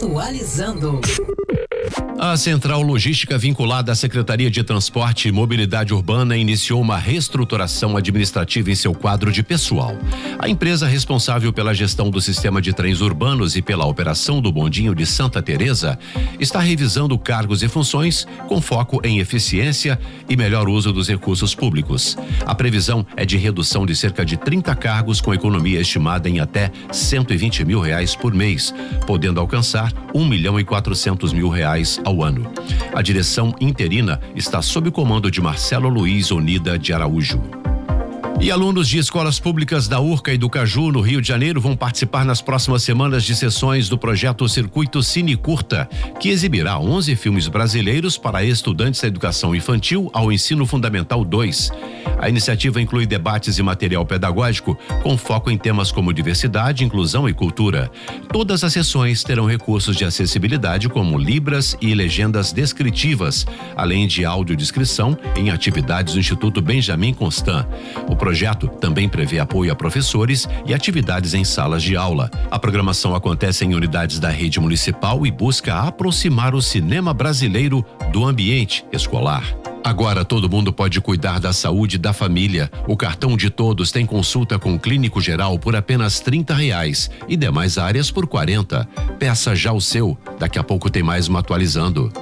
Atualizando. A Central Logística, vinculada à Secretaria de Transporte e Mobilidade Urbana, iniciou uma reestruturação administrativa em seu quadro de pessoal. A empresa responsável pela gestão do sistema de trens urbanos e pela operação do bondinho de Santa Teresa está revisando cargos e funções com foco em eficiência e melhor uso dos recursos públicos. A previsão é de redução de cerca de 30 cargos, com economia estimada em até R$120 mil por mês, podendo alcançar R$1.400.000 ao ano. A direção interina está sob o comando de Marcelo Luiz Onida de Araújo. E alunos de escolas públicas da Urca e do Caju, no Rio de Janeiro, vão participar nas próximas semanas de sessões do projeto Circuito Cine Curta, que exibirá 11 filmes brasileiros para estudantes da educação infantil ao ensino fundamental 2. A iniciativa inclui debates e material pedagógico com foco em temas como diversidade, inclusão e cultura. Todas as sessões terão recursos de acessibilidade como libras e legendas descritivas, além de audiodescrição em atividades do Instituto Benjamin Constant. O projeto também prevê apoio a professores e atividades em salas de aula. A programação acontece em unidades da rede municipal e busca aproximar o cinema brasileiro do ambiente escolar. Agora todo mundo pode cuidar da saúde da família. O cartão de todos tem consulta com o clínico geral por apenas R$30 e demais áreas por R$40. Peça já o seu. Daqui a pouco tem mais uma atualizando.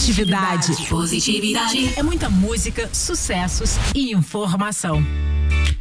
Positividade é muita música, sucessos e informação.